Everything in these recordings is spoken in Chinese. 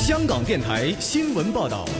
香港电台新闻报道。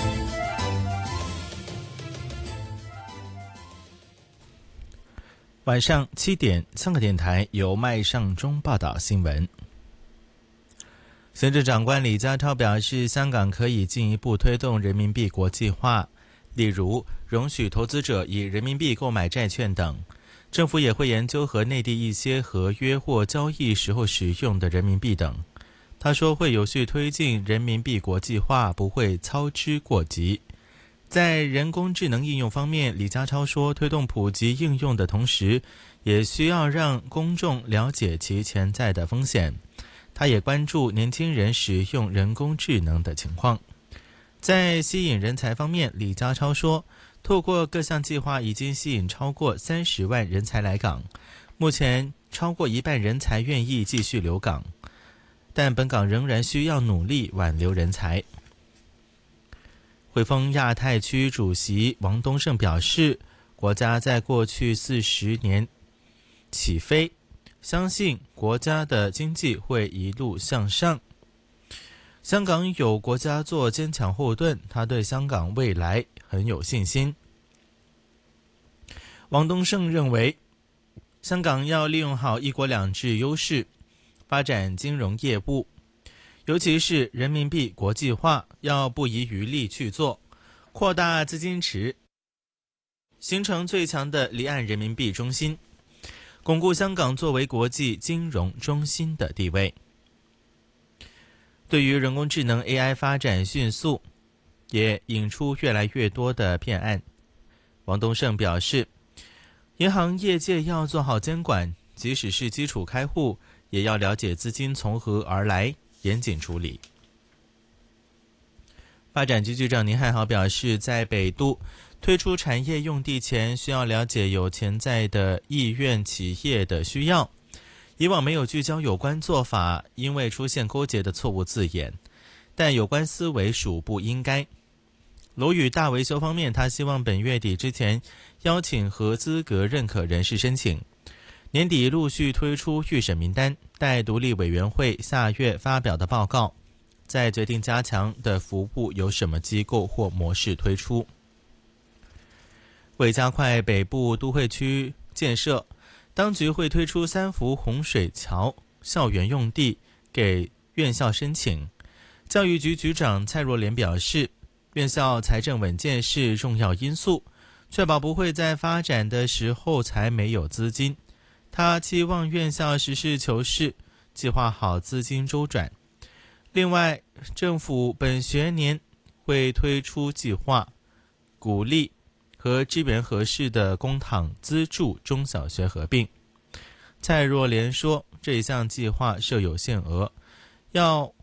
晚上7点，香港电台由麦尚中报道新闻。行政长官李家超表示，香港可以进一步推动人民币国际化，例如容许投资者以人民币购买债券等。政府也会研究和内地一些合约或交易时候使用的人民币等。他说会有序推进人民币国际化，不会操之过急。在人工智能应用方面，李家超说，推动普及应用的同时，也需要让公众了解其潜在的风险。他也关注年轻人使用人工智能的情况。在吸引人才方面，李家超说，透过各项计划已经吸引超过30万人才来港，目前超过一半人才愿意继续留港，但本港仍然需要努力挽留人才。汇丰亚太区主席王东胜表示，国家在过去40年起飞，相信国家的经济会一路向上。香港有国家做坚强后盾，他对香港未来很有信心。王东胜认为，香港要利用好一国两制优势，发展金融业务，尤其是人民币国际化，要不遗余力去做，扩大资金池，形成最强的离岸人民币中心，巩固香港作为国际金融中心的地位。对于人工智能 AI 发展迅速，也引出越来越多的骗案。王东胜表示，银行业界要做好监管，即使是基础开户，也要了解资金从何而来，严谨处理。发展局局长宁汉豪表示，在北都推出产业用地前，需要了解有潜在的意愿企业的需要。以往没有聚焦有关做法，因为出现勾结的错误字眼，但有关思维属不应该。楼宇大维修方面，他希望本月底之前邀请合资格认可人士申请，年底陆续推出预审名单，待独立委员会下月发表的报告，再决定加强的服务由什么机构或模式推出。为加快北部都会区建设，当局会推出3幅洪水桥校园用地给院校申请。教育局局长蔡若莲表示，院校财政稳健是重要因素，确保不会在发展的时候才没有资金。他期望院校实事求是，计划好资金周转。另外，政府本学年会推出计划，鼓励和支援合适的公帑资助中小学合并。蔡若莲说，这一项计划设有限额，要